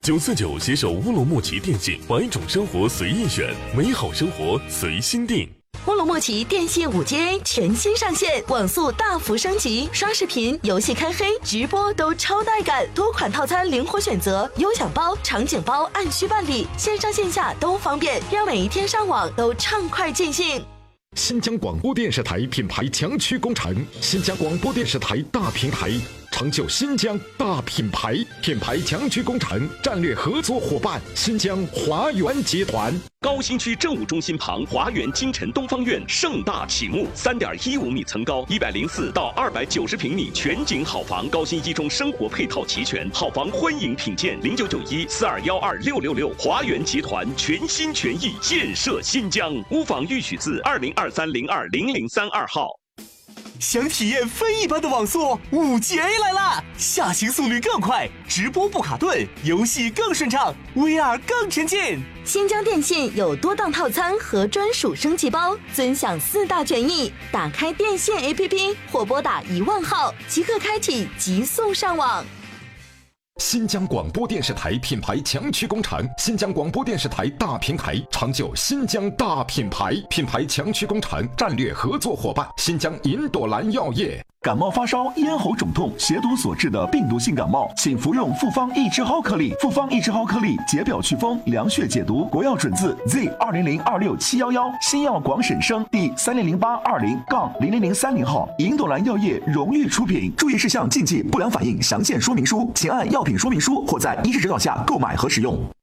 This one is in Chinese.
949携手乌鲁木齐电信，百种生活随意选，美好生活随心定。 乌鲁木齐电信5G全新上线，网速大幅升级，刷视频、游戏开黑、直播都超带感，多款套餐灵活选择，优享包、场景包按需办理，线上线下都方便，让每一天上网都畅快尽兴。 新疆广播电视台品牌强驱工程，新疆广播电视台大平台，成就新疆大品牌，品牌强驱工程战略合作伙伴新疆华源集团。 高新区政务中心旁华源金晨东方院盛大启幕，3.15米层高，104到290平米全景好房，高新一中生活配套齐全，好房欢迎品鉴，0991421666，华源集团全心全意建设新疆。屋房预取自2023020032号。 想体验非一般的网速，5G A 来啦！下行速率更快，直播不卡顿，游戏更顺畅 ，VR 更沉浸。 新疆电信有多档套餐和专属升级包，尊享4大权益。打开电信 APP 或拨打10000号，即刻开启极速上网。 新疆广播电视台品牌强驱工程，新疆广播电视台大平台，成就新疆大品牌，品牌强驱工程战略合作伙伴新疆银朵兰药业。 感冒发烧、咽喉肿痛、血毒所致的病毒性感冒，请服用复方益智蒿颗粒。复方益智蒿颗粒解表祛风、凉血解毒，国药准字 Z200267711，新药广审生第300820-00030号，银朵兰药业荣誉出品。注意事项、禁忌、不良反应详见说明书，请按药品说明书或在医师指导下购买和使用。